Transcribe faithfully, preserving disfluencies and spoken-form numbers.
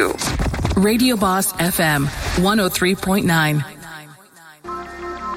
to. Radio Boss F M, one oh three point nine.